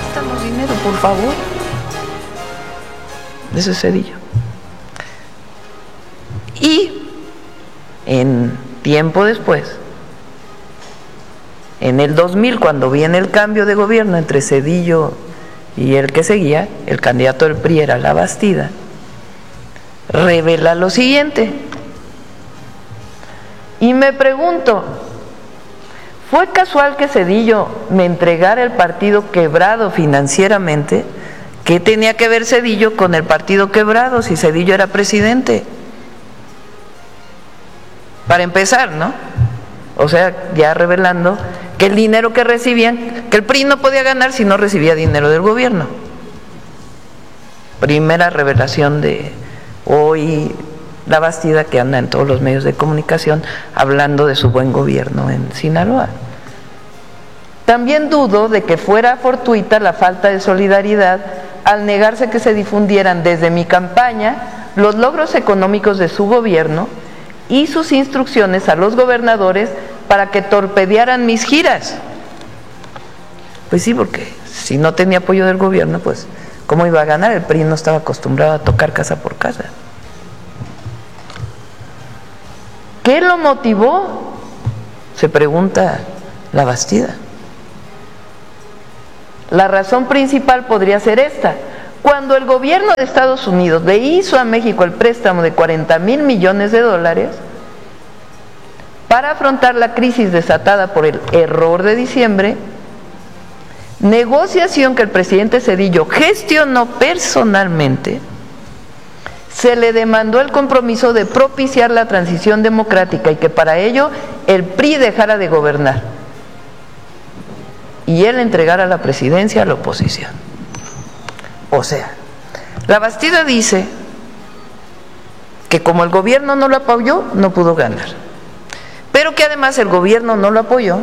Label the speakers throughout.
Speaker 1: préstanos dinero, por favor. Ese es Zedillo. Y en tiempo después, en el 2000, cuando viene el cambio de gobierno entre Zedillo y el que seguía, el candidato del PRI era Labastida, revela lo siguiente. Y me pregunto, ¿fue casual que Zedillo me entregara el partido quebrado financieramente? ¿Qué tenía que ver Zedillo con el partido quebrado si Zedillo era presidente? Para empezar, ¿no? O sea, ya revelando que el dinero que recibían, que el PRI no podía ganar si no recibía dinero del gobierno. Primera revelación de hoy Labastida, que anda en todos los medios de comunicación hablando de su buen gobierno en Sinaloa. También dudo de que fuera fortuita la falta de solidaridad al negarse que se difundieran desde mi campaña los logros económicos de su gobierno y sus instrucciones a los gobernadores para que torpedearan mis giras. Pues sí, porque si no tenía apoyo del gobierno, pues ¿cómo iba a ganar? El PRI no estaba acostumbrado a tocar casa por casa. ¿Qué lo motivó? Se pregunta Labastida. La razón principal podría ser esta: cuando el gobierno de Estados Unidos le hizo a México el préstamo de $40,000 millones para afrontar la crisis desatada por el error de diciembre, negociación que el presidente Zedillo gestionó personalmente, se le demandó el compromiso de propiciar la transición democrática y que para ello el PRI dejara de gobernar y él entregara la presidencia a la oposición. O sea, Labastida dice que como el gobierno no lo apoyó, no pudo ganar, pero que además el gobierno no lo apoyó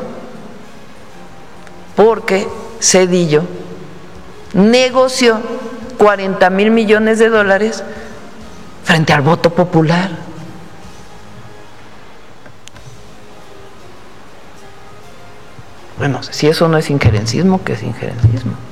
Speaker 1: porque Zedillo negoció $40,000 millones frente al voto popular. Bueno, si eso no es injerencismo, ¿qué es injerencismo?